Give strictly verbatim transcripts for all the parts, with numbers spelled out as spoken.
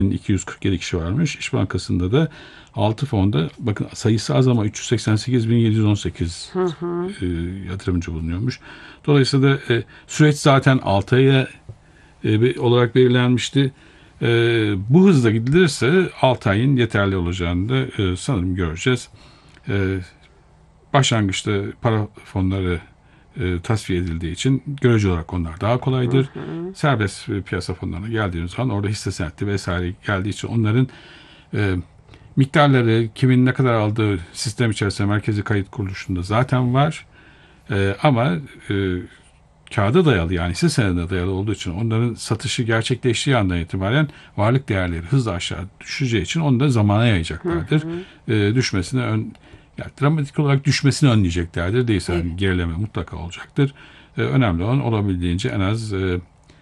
iki yüz kırk yedi kişi varmış. İş Bankası'nda da altı fonda, bakın sayısı az ama üç yüz seksen sekiz bin yedi yüz on sekiz Hı hı. e, yatırımcı bulunuyormuş. Dolayısıyla e, süreç zaten altı aya e, olarak belirlenmişti. E, bu hızla gidilirse altı ayın yeterli olacağını da e, sanırım göreceğiz. E, başlangıçta para fonları e, tasfiye edildiği için görece olarak onlar daha Hı kolaydır. hı. Serbest piyasa fonlarına geldiğimiz zaman orada hisse senedi vesaire geldiği için onların e, miktarları, kimin ne kadar aldığı sistem içerisinde merkezi kayıt kuruluşunda zaten var. E, ama e, kağıda dayalı, yani hisse senedine dayalı olduğu için onların satışı gerçekleştiği andan itibaren varlık değerleri hızla aşağı düşeceği için onu da zamana Hı yayacaklardır. hı. E, düşmesine ön, yani dramatik olarak düşmesini önleyeceklerdir. Değilse Evet. hani gerileme mutlaka olacaktır. E, önemli olan olabildiğince en az e,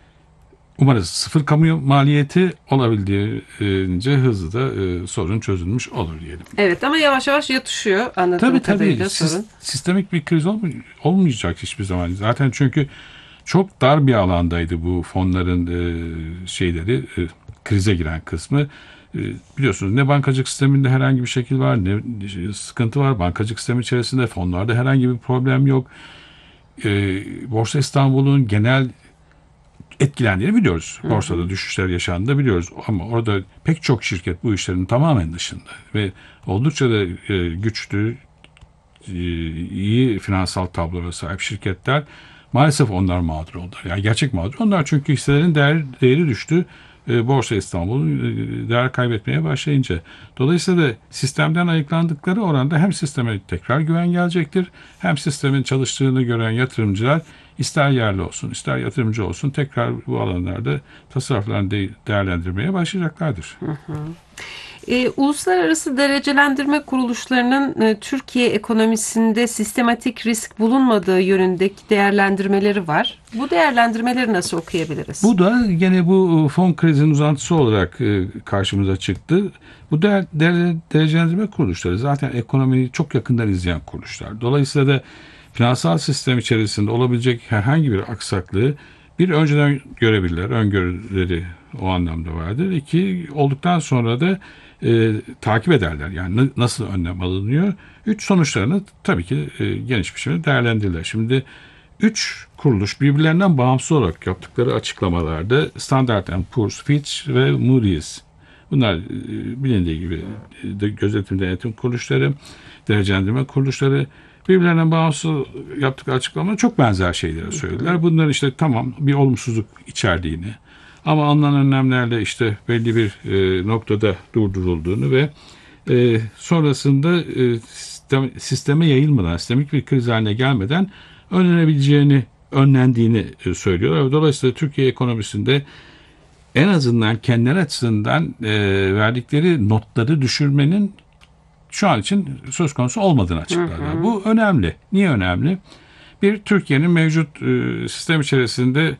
umarız sıfır kamu maliyeti, olabildiğince hızlı da e, sorun çözülmüş olur diyelim. Evet, ama yavaş yavaş yatışıyor anladığım Tabii tabii, kadarıyla sis- sorun. sistemik bir kriz olmay- olmayacak hiçbir zaman. Zaten çünkü çok dar bir alandaydı bu fonların e, şeyleri, e, krize giren kısmı. E, biliyorsunuz, ne bankacılık sisteminde herhangi bir şekil var, ne e, sıkıntı var. Bankacılık sistemi içerisinde fonlarda herhangi bir problem yok. E, Borsa İstanbul'un genel etkilendiğini biliyoruz. Hı hı. Borsada düşüşler yaşandığını biliyoruz. Ama orada pek çok şirket bu işlerin tamamen dışında ve oldukça da e, güçlü, e, iyi finansal tablolara sahip şirketler, maalesef onlar mağdur oldular. Yani gerçek mağdur onlar, çünkü hisselerin değer, değeri düştü. E, Borsa İstanbul e, değer kaybetmeye başlayınca. Dolayısıyla sistemden ayıklandıkları oranda hem sisteme tekrar güven gelecektir, hem sistemin çalıştığını gören yatırımcılar, ister yerli olsun ister yatırımcı olsun, tekrar bu alanlarda tasarruflarını de- değerlendirmeye başlayacaklardır. E, uluslararası derecelendirme kuruluşlarının e, Türkiye ekonomisinde sistematik risk bulunmadığı yönündeki değerlendirmeleri var. Bu değerlendirmeleri nasıl okuyabiliriz? Bu da gene bu fon krizinin uzantısı olarak e, karşımıza çıktı. Bu değer, değer, derecelendirme kuruluşları zaten ekonomiyi çok yakından izleyen kuruluşlar. Dolayısıyla da finansal sistem içerisinde olabilecek herhangi bir aksaklığı bir, önceden görebilirler. Öngörüleri o anlamda vardır. İki, olduktan sonra da e, takip ederler. Yani n- nasıl önlem alınıyor. Üç, sonuçlarını tabii ki e, geniş bir şekilde değerlendirirler. Şimdi üç kuruluş birbirlerinden bağımsız olarak yaptıkları açıklamalarda Standard and Poor's, Fitch ve Moody's. Bunlar e, bilindiği gibi e, de gözetim denetim kuruluşları, derecelendirme kuruluşları, birbirlerinden bağımsız yaptıkları açıklamalar çok benzer şeyleri söylediler. Bunlar işte tamam bir olumsuzluk içerdiğini, ama alınan önlemlerle işte belli bir e, noktada durdurulduğunu ve e, sonrasında e, sistem, sisteme yayılmadan, sistemik bir kriz haline gelmeden önlenebileceğini, önlendiğini e, söylüyorlar. Dolayısıyla Türkiye ekonomisinde en azından kendileri açısından e, verdikleri notları düşürmenin şu an için söz konusu olmadığını Hı açıkladılar. hı. Bu önemli. Niye önemli? Bir, Türkiye'nin mevcut e, sistem içerisinde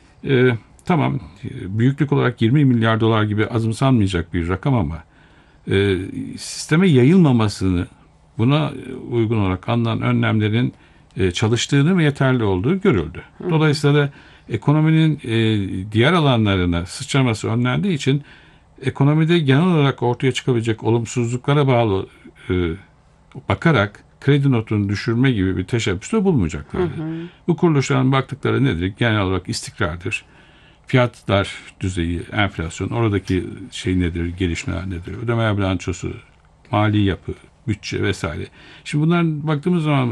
e, tamam e, büyüklük olarak yirmi milyar dolar gibi azımsanmayacak bir rakam, ama e, sisteme yayılmamasını, buna uygun olarak alınan önlemlerin e, çalıştığını ve yeterli olduğu görüldü. Dolayısıyla da ekonominin e, diğer alanlarına sıçraması önlendiği için ekonomide genel olarak ortaya çıkabilecek olumsuzluklara bağlı e, bakarak kredi notunu düşürme gibi bir teşebbüste Hı bulmayacaklardı. hı. Bu kuruluşların baktıkları nedir? Genel olarak istikrardır. Fiyatlar düzeyi, enflasyon, oradaki şey nedir, gelişmeler nedir, ödeme bilançosu, mali yapı, bütçe vesaire. Şimdi bunlar baktığımız zaman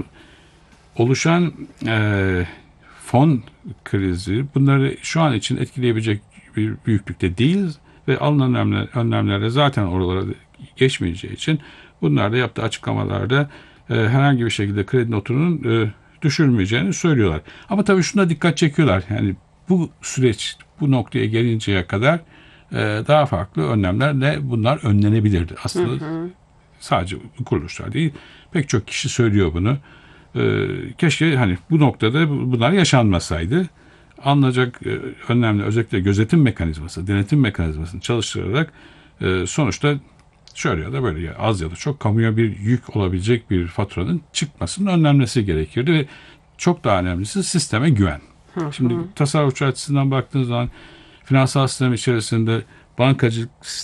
oluşan e, fon krizi bunları şu an için etkileyebilecek bir büyüklükte değil ve alınan önlemler, önlemlerle zaten oralara geçmeyeceği için bunlar da yaptığı açıklamalarda e, herhangi bir şekilde kredi notunun e, düşürmeyeceğini söylüyorlar. Ama tabii şuna dikkat çekiyorlar. Yani bu süreç bu noktaya gelinceye kadar e, daha farklı önlemlerle bunlar önlenebilirdi. Hı Aslında hı. sadece bu kuruluşlar değil, pek çok kişi söylüyor bunu. Ee, keşke hani bu noktada bunlar yaşanmasaydı. Alınacak e, önlemler, özellikle gözetim mekanizması, denetim mekanizmasını çalıştırarak e, sonuçta şöyle ya da böyle, ya az ya da çok kamuya bir yük olabilecek bir faturanın çıkmasının önlenmesi gerekirdi ve çok daha önemlisi sisteme güven. Hı Şimdi hı. tasarrufçu açısından baktığınız zaman finansal sistem içerisinde bankacılık